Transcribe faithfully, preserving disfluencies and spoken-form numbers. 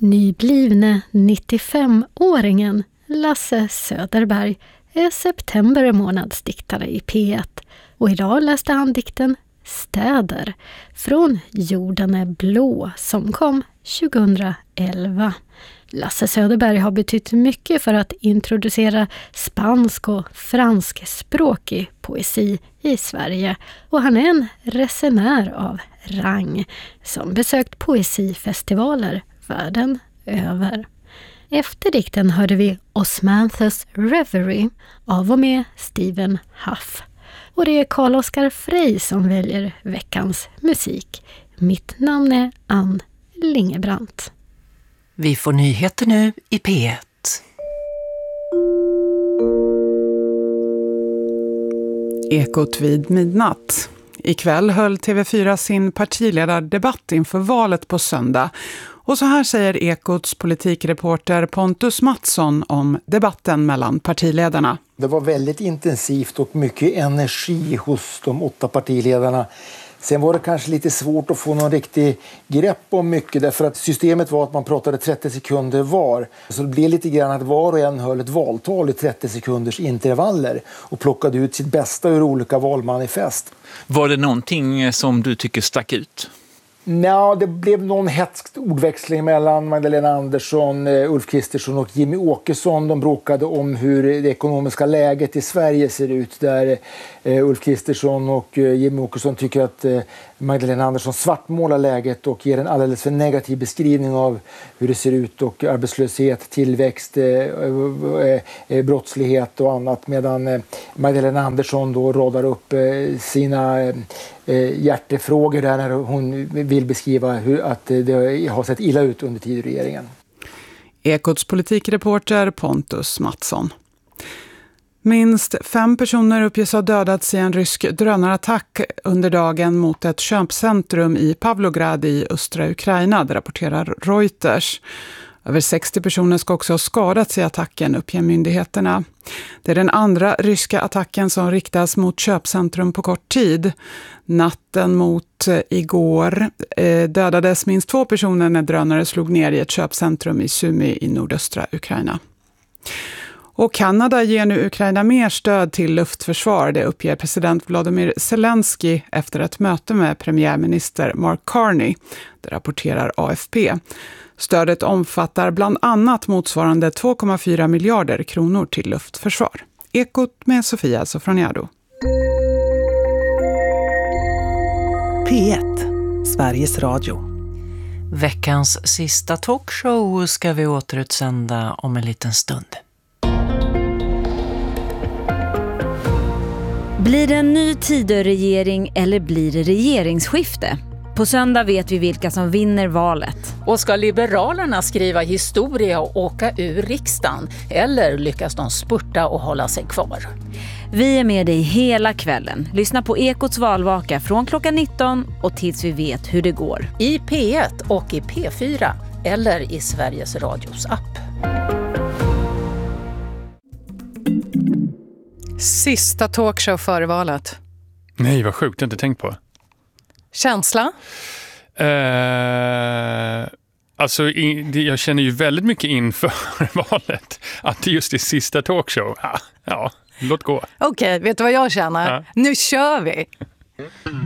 Nyblivne nittiofemåringen Lasse Söderberg är september månads diktare i P ett och idag läste han dikten Städer från Jorden är blå som kom tjugohundraelva. Lasse Söderberg har betytt mycket för att introducera spansk och franskspråkig poesi i Sverige och han är en resenär av rang som besökt poesifestivaler världen över. Efter dikten hörde vi Osmanthus Reverie av och med Stephen Huff. Och det är Carl-Oskar Frey som väljer veckans musik. Mitt namn är Ann Lingebrant. Vi får nyheter nu i P ett. Ekot vid midnatt. Ikväll höll T V fyra sin partiledardebatt inför valet på söndag. Och så här säger Ekots politikreporter Pontus Mattsson om debatten mellan partiledarna. Det var väldigt intensivt och mycket energi hos de åtta partiledarna. Sen var det kanske lite svårt att få någon riktig grepp om mycket därför att systemet var att man pratade trettio sekunder var. Så det blev lite grann att var och en höll ett valtal i trettio sekunders intervaller och plockade ut sitt bästa ur olika valmanifest. Var det någonting som du tycker stack ut? Ja, det blev någon hätsk ordväxling mellan Magdalena Andersson, Ulf Kristersson och Jimmy Åkesson. De bråkade om hur det ekonomiska läget i Sverige ser ut. Där Ulf Kristersson och Jimmy Åkesson tycker att Magdalena Andersson svartmålar läget och ger en alldeles för negativ beskrivning av hur det ser ut och arbetslöshet, tillväxt, brottslighet och annat. Medan Magdalena Andersson då radar upp sina hjärtefrågor där när hon vill beskriva hur att det har sett illa ut under tid i regeringen. Ekots politikreporter Pontus Mattsson. Minst fem personer uppges ha dödats i en rysk drönarattack under dagen mot ett köpcentrum i Pavlograd i östra Ukraina, det rapporterar Reuters. Över sextio personer ska också ha skadats i attacken, uppger myndigheterna. Det är den andra ryska attacken som riktas mot köpcentrum på kort tid. Natten mot igår eh, dödades minst två personer när drönare slog ner i ett köpcentrum i Sumy i nordöstra Ukraina. Och Kanada ger nu Ukraina mer stöd till luftförsvar, det uppger president Volodymyr Zelensky efter ett möte med premiärminister Mark Carney, det rapporterar A F P. Stödet omfattar bland annat motsvarande två komma fyra miljarder kronor till luftförsvar. Ekot med Sofia Sofroniado. P ett, Sveriges Radio. Veckans sista talkshow ska vi återutsända om en liten stund. Blir det en ny Tidöregering eller blir det regeringsskifte? På söndag vet vi vilka som vinner valet. Och ska Liberalerna skriva historia och åka ur riksdagen? Eller lyckas de spurta och hålla sig kvar? Vi är med dig hela kvällen. Lyssna på Ekots valvaka från klockan nitton och tills vi vet hur det går. I P ett och i P fyra eller i Sveriges Radios app. Sista talkshow före valet. Nej, vad sjukt, jag har inte tänkt på. Känsla? Uh, alltså, i, det, jag känner ju väldigt mycket inför valet att det just är sista talkshow. Ja, ja låt gå. Okej, okay, vet du vad jag känner? Ja. Nu kör vi!